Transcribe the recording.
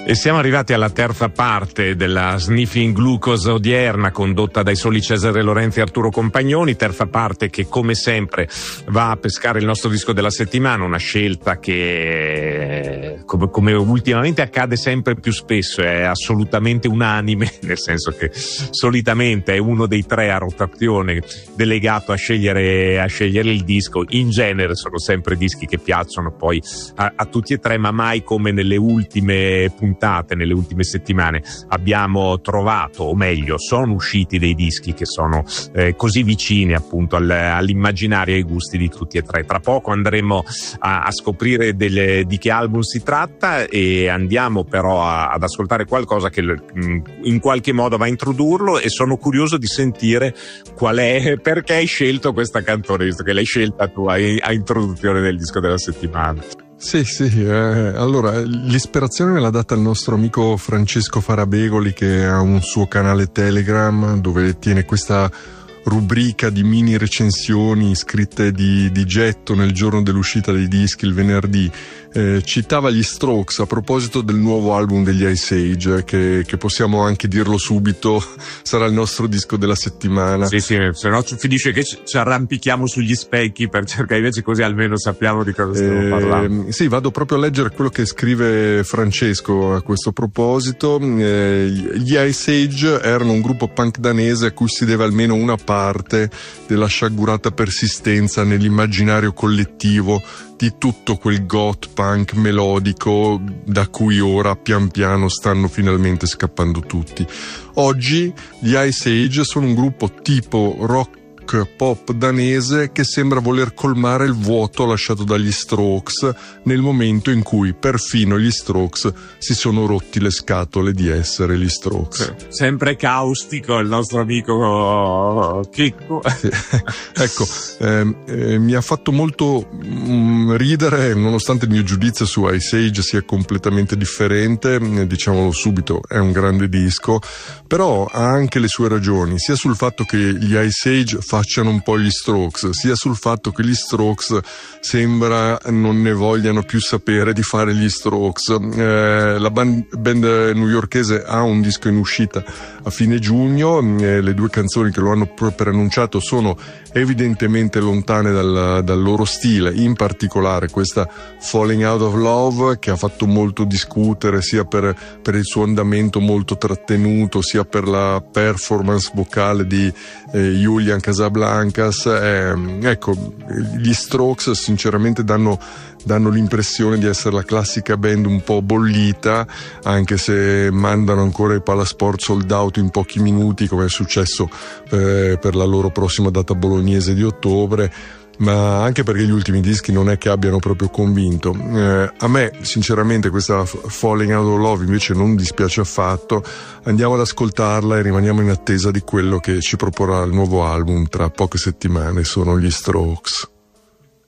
E siamo arrivati alla terza parte della Sniffing Glucose odierna, condotta dai soli Cesare Lorenzi e Arturo Compagnoni. Terza parte che, come sempre, va a pescare il nostro disco della settimana, una scelta che, come ultimamente accade sempre più spesso, è assolutamente unanime, nel senso che solitamente è uno dei tre a rotazione delegato a scegliere il disco. In genere sono sempre dischi che piacciono poi a tutti e tre, ma mai come nelle ultime puntate, nelle ultime settimane abbiamo trovato, o meglio sono usciti dei dischi che sono così vicini appunto all'immaginario e ai gusti di tutti e tre. Tra poco andremo a scoprire di che album si tratta, e andiamo però ad ascoltare qualcosa che in qualche modo va a introdurlo, e sono curioso di sentire perché hai scelto questa canzone, visto che l'hai scelta tu a introduzione del disco della settimana. Sì, allora l'ispirazione me l'ha data il nostro amico Francesco Farabegoli, che ha un suo canale Telegram dove tiene questa rubrica di mini recensioni scritte di getto nel giorno dell'uscita dei dischi, il venerdì. Citava gli Strokes a proposito del nuovo album degli Ice Age, che possiamo anche dirlo subito, sarà il nostro disco della settimana. Sì, se no finisce che ci arrampichiamo sugli specchi per cercare, invece così almeno sappiamo di cosa stiamo parlando. Sì, vado proprio a leggere quello che scrive Francesco a questo proposito. Gli Ice Age erano un gruppo punk danese a cui si deve almeno una parte della sciagurata persistenza nell'immaginario collettivo di tutto quel goth punk melodico da cui ora pian piano stanno finalmente scappando tutti. Oggi gli Ice Age sono un gruppo tipo rock pop danese che sembra voler colmare il vuoto lasciato dagli Strokes nel momento in cui perfino gli Strokes si sono rotti le scatole di essere gli Strokes. Sempre caustico il nostro amico Chicco. Ecco, mi ha fatto molto ridere, nonostante il mio giudizio su Ice Age sia completamente differente, diciamolo subito, è un grande disco, però ha anche le sue ragioni, sia sul fatto che gli Ice Age facciano un po' gli Strokes, sia sul fatto che gli Strokes sembra non ne vogliano più sapere di fare gli Strokes. La band newyorkese ha un disco in uscita a fine giugno, le due canzoni che lo hanno preannunciato sono evidentemente lontane dal loro stile, in particolare questa Falling Out of Love, che ha fatto molto discutere sia per il suo andamento molto trattenuto, sia per la performance vocale di Julian Casablancas. Ecco, gli Strokes sinceramente danno l'impressione di essere la classica band un po' bollita, anche se mandano ancora i Palasport sold out in pochi minuti, come è successo per la loro prossima data bolognese di ottobre, ma anche perché gli ultimi dischi non è che abbiano proprio convinto. A me sinceramente questa Falling Out of Love invece non dispiace affatto. Andiamo ad ascoltarla e rimaniamo in attesa di quello che ci proporrà il nuovo album tra poche settimane. Sono gli Strokes.